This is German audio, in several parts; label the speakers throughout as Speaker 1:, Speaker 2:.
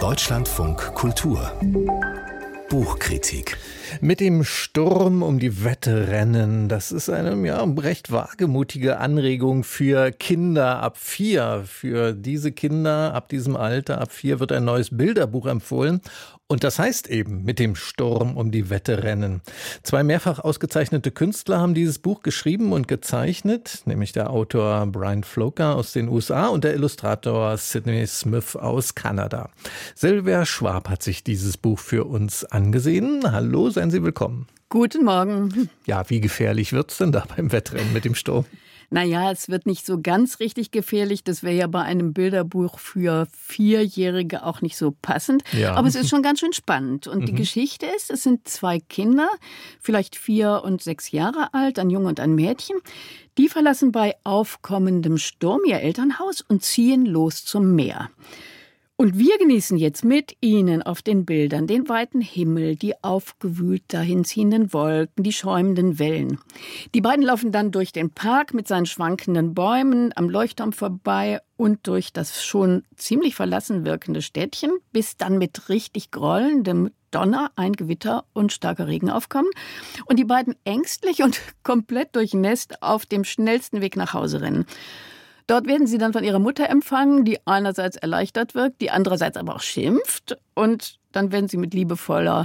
Speaker 1: Deutschlandfunk Kultur Buchkritik.
Speaker 2: Mit dem Sturm um die Wette rennen, das ist eine recht wagemutige Anregung für Kinder ab 4. Für diese Kinder ab diesem Alter, ab 4, wird ein neues Bilderbuch empfohlen. Und das heißt eben, mit dem Sturm um die Wette rennen. 2 mehrfach ausgezeichnete Künstler haben dieses Buch geschrieben und gezeichnet, nämlich der Autor Brian Floker aus den USA und der Illustrator Sidney Smith aus Kanada. Silvia Schwab hat sich dieses Buch für uns angesehen. Hallo, seien Sie willkommen.
Speaker 3: Guten Morgen.
Speaker 2: Ja, wie gefährlich wird's denn da beim Wettrennen mit dem Sturm?
Speaker 3: Naja, es wird nicht so ganz richtig gefährlich. Das wäre ja bei einem Bilderbuch für 4-Jährige auch nicht so passend.
Speaker 2: Ja.
Speaker 3: Aber es ist schon ganz schön spannend. Und die Geschichte ist, es sind 2 Kinder, vielleicht 4 und 6 Jahre alt, ein Junge und ein Mädchen. Die verlassen bei aufkommendem Sturm ihr Elternhaus und ziehen los zum Meer. Und wir genießen jetzt mit Ihnen auf den Bildern den weiten Himmel, die aufgewühlt dahinziehenden Wolken, die schäumenden Wellen. Die beiden laufen dann durch den Park mit seinen schwankenden Bäumen am Leuchtturm vorbei und durch das schon ziemlich verlassen wirkende Städtchen, bis dann mit richtig grollendem Donner ein Gewitter und starker Regen aufkommen und die beiden ängstlich und komplett durchnässt auf dem schnellsten Weg nach Hause rennen. Dort werden sie dann von ihrer Mutter empfangen, die einerseits erleichtert wirkt, die andererseits aber auch schimpft. Und dann werden sie mit liebevoll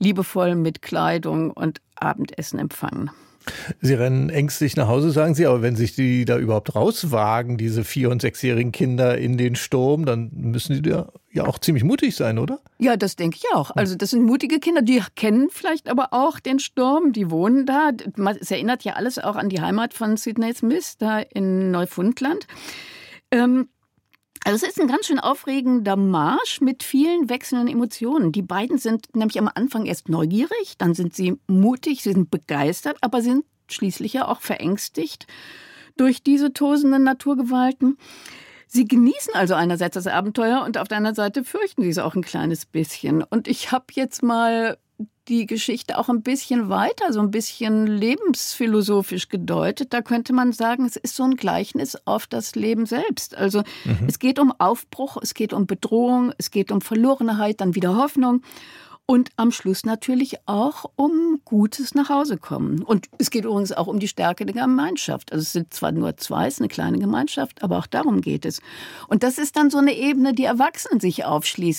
Speaker 3: mit Kleidung und Abendessen empfangen.
Speaker 2: Sie rennen ängstlich nach Hause, sagen Sie, aber wenn sich die da überhaupt rauswagen, diese 4- und 6-jährigen Kinder in den Sturm, dann müssen die ja auch ziemlich mutig sein, oder?
Speaker 3: Ja, das denke ich auch. Also das sind mutige Kinder, die kennen vielleicht aber auch den Sturm, die wohnen da. Es erinnert ja alles auch an die Heimat von Sidney Smith, da in Neufundland. Also es ist ein ganz schön aufregender Marsch mit vielen wechselnden Emotionen. Die beiden sind nämlich am Anfang erst neugierig, dann sind sie mutig, sie sind begeistert, aber sind schließlich ja auch verängstigt durch diese tosenden Naturgewalten. Sie genießen also einerseits das Abenteuer und auf der anderen Seite fürchten sie es auch ein kleines bisschen. Und ich habe jetzt mal die Geschichte auch ein bisschen weiter, so ein bisschen lebensphilosophisch gedeutet. Da könnte man sagen, es ist so ein Gleichnis auf das Leben selbst. Also es geht um Aufbruch, es geht um Bedrohung, es geht um Verlorenheit, dann wieder Hoffnung. Und am Schluss natürlich auch um gutes Nachhausekommen. Und es geht übrigens auch um die Stärke der Gemeinschaft. Also es sind zwar nur 2, es ist eine kleine Gemeinschaft, aber auch darum geht es. Und das ist dann so eine Ebene, die Erwachsenen sich aufschließen.